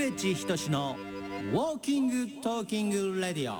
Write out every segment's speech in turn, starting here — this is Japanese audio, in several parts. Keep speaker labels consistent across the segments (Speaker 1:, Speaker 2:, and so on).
Speaker 1: 上地仁のウォーキングトーキングレディオ。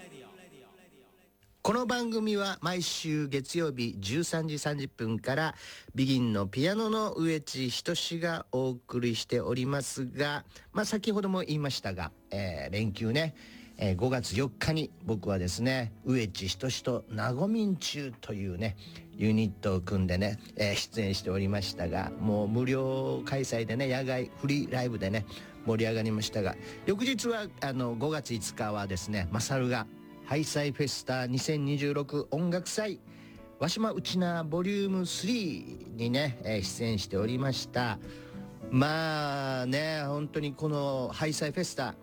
Speaker 2: この番組は毎週月曜日13時30分からビギンのピアノの上地仁がお送りしておりますが、先ほども言いましたが、連休ね、5月4日に僕はですね、上地仁となごみん中というねユニットを組んでね、出演しておりましたが、もう無料開催でね、野外フリーライブでね盛り上がりましたが、翌日は5月5日はですね、マサルがハイサイフェスタ2026音楽祭わしまうちなボリューム3にね、出演しておりました。まあね、本当にこのハイサイフェスタ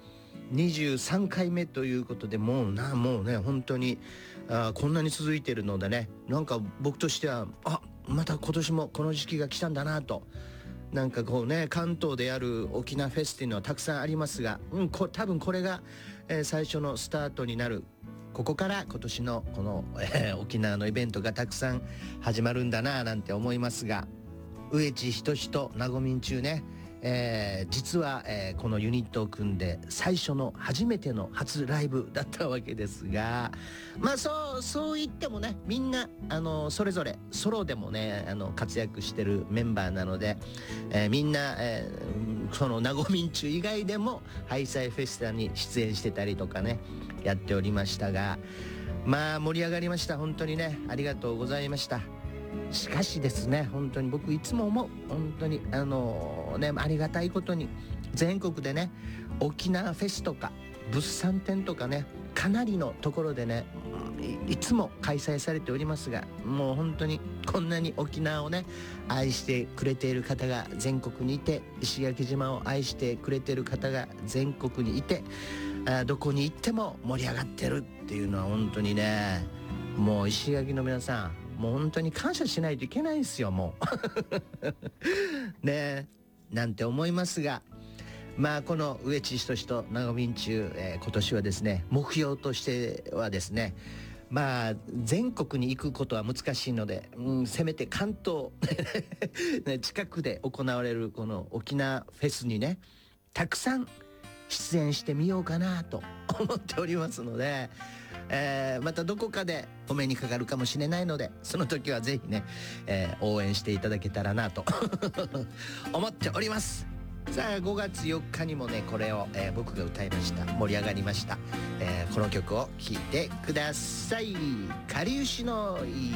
Speaker 2: 23回目ということで、もうね本当にこんなに続いてるのでね、なんか僕としてはまた今年もこの時期が来たんだなと、なんかこうね、関東でやる沖縄フェスっていうのはたくさんありますが、多分これが、最初のスタートになる。ここから今年のこの、沖縄のイベントがたくさん始まるんだななんて思いますが、上地仁となごみん中ね、実は、このユニットを組んで最初の初めての初ライブだったわけですが、そう言ってもね、みんなそれぞれソロでもね活躍してるメンバーなので、みんな、そのなごみん中以外でもハイサイフェスタに出演してたりとかねやっておりましたが、盛り上がりました。本当にね、ありがとうございました。しかしですね、本当に僕いつも思う、本当にありがたいことに全国でね、沖縄フェスとか物産展とかね、かなりのところでねいつも開催されておりますが、もう本当にこんなに沖縄をね愛してくれている方が全国にいて、石垣島を愛してくれている方が全国にいて、どこに行っても盛り上がってるっていうのは本当にね、もう石垣の皆さん、もう本当に感謝しないといけないですよ、もうねえなんて思いますが、この上地仁となごみん中、今年はですね、目標としてはですね、全国に行くことは難しいので、せめて関東近くで行われるこの沖縄フェスにね、たくさん出演してみようかなと思っておりますので、またどこかでお目にかかるかもしれないので、その時はぜひね、応援していただけたらなと思っております。さあ5月4日にもねこれを、僕が歌いました。盛り上がりました。この曲を聴いてください。かりゆしの